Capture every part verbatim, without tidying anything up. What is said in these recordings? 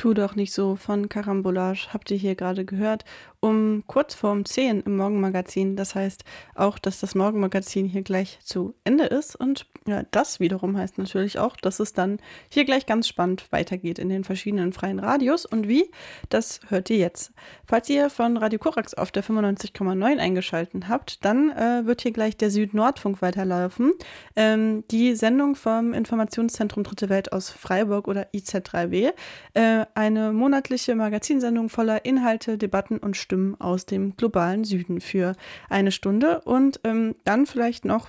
Tu doch nicht so von Karambolage, habt ihr hier gerade gehört, um kurz vorm zehn im Morgenmagazin. Das heißt auch, dass das Morgenmagazin hier gleich zu Ende ist. Und ja, das wiederum heißt natürlich auch, dass es dann hier gleich ganz spannend weitergeht in den verschiedenen freien Radios. Und wie, das hört ihr jetzt. Falls ihr von Radio Korax auf der fünfundneunzig Komma neun eingeschaltet habt, dann äh, wird hier gleich der Süd-Nord-Funk weiterlaufen. Ähm, die Sendung vom Informationszentrum Dritte Welt aus Freiburg oder I Z drei W. Äh, eine monatliche Magazinsendung voller Inhalte, Debatten und Stimmen aus dem globalen Süden für eine Stunde. Und ähm, dann vielleicht noch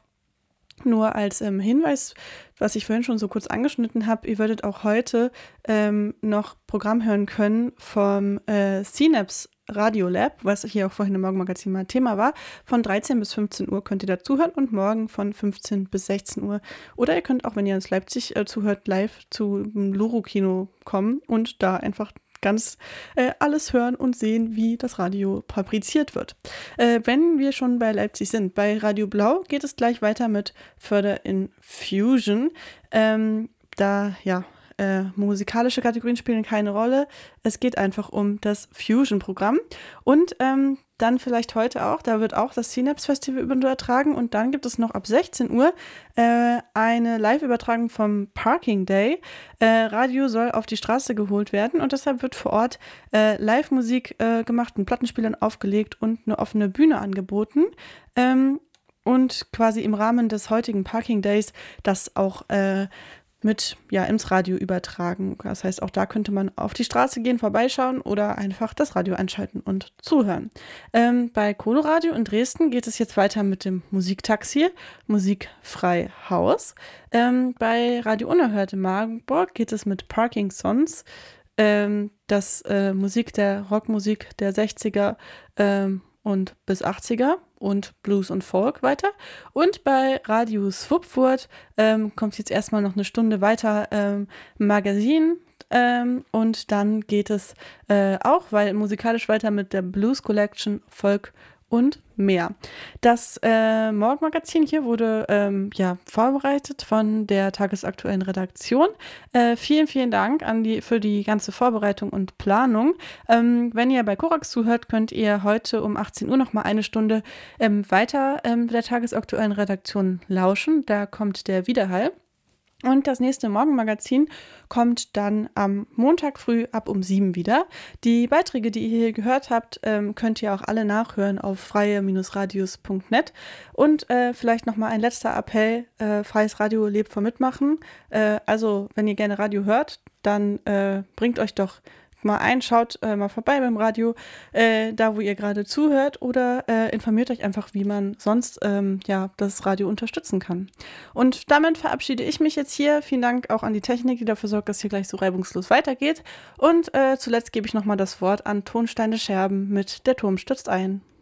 nur als ähm, Hinweis, was ich vorhin schon so kurz angeschnitten habe, ihr werdet auch heute ähm, noch Programm hören können vom äh, Synapse Radio Lab, was hier auch vorhin im Morgenmagazin mal Thema war. Von dreizehn bis fünfzehn Uhr könnt ihr dazuhören und morgen von fünfzehn bis sechzehn Uhr. Oder ihr könnt auch, wenn ihr aus Leipzig äh, zuhört, live zu Luro-Kino kommen und da einfach ganz äh, alles hören und sehen, wie das Radio fabriziert wird. Äh, wenn wir schon bei Leipzig sind, bei Radio Blau geht es gleich weiter mit Further in Fusion. Ähm, da, ja, Äh, musikalische Kategorien spielen keine Rolle. Es geht einfach um das Fusion-Programm. Und ähm, dann vielleicht heute auch, da wird auch das Synapse Festival übertragen. Und dann gibt es noch ab sechzehn Uhr äh, eine Live-Übertragung vom Parking Day. Äh, Radio soll auf die Straße geholt werden und deshalb wird vor Ort äh, Live-Musik äh, gemacht, mit Plattenspielern aufgelegt und eine offene Bühne angeboten. Ähm, und quasi im Rahmen des heutigen Parking Days das auch äh, mit, ja, ins Radio übertragen. Das heißt, auch da könnte man auf die Straße gehen, vorbeischauen oder einfach das Radio einschalten und zuhören. Ähm, bei Coloradio in Dresden geht es jetzt weiter mit dem Musiktaxi, Musikfrei Haus. Ähm, bei Radio Unerhört in Marburg geht es mit Parking Sons, ähm, das äh, Musik der Rockmusik der sechziger ähm, und bis achtziger und Blues und Folk weiter. Und bei Radio Swupfurt ähm, kommt jetzt erstmal noch eine Stunde weiter ähm, Magazin ähm, und dann geht es äh, auch, weil musikalisch weiter mit der Blues Collection, Folk und mehr. Das äh, Morgenmagazin hier wurde ähm, ja, vorbereitet von der tagesaktuellen Redaktion. Äh, vielen, vielen Dank an die, für die ganze Vorbereitung und Planung. Ähm, wenn ihr bei Korax zuhört, könnt ihr heute um achtzehn Uhr noch mal eine Stunde ähm, weiter ähm, der tagesaktuellen Redaktion lauschen. Da kommt der Widerhall. Und das nächste Morgenmagazin kommt dann am Montag früh ab um sieben wieder. Die Beiträge, die ihr hier gehört habt, ähm, könnt ihr auch alle nachhören auf freie Radios punkt net. Und äh, vielleicht nochmal ein letzter Appell, äh, Freies Radio lebt vom Mitmachen. Äh, also, wenn ihr gerne Radio hört, dann äh, bringt euch doch mal ein, schaut äh, mal vorbei beim Radio, äh, da wo ihr gerade zuhört oder äh, informiert euch einfach, wie man sonst ähm, ja, das Radio unterstützen kann. Und damit verabschiede ich mich jetzt hier. Vielen Dank auch an die Technik, die dafür sorgt, dass hier gleich so reibungslos weitergeht. Und äh, zuletzt gebe ich nochmal das Wort an Tonsteine Scherben mit Der Turm stürzt ein.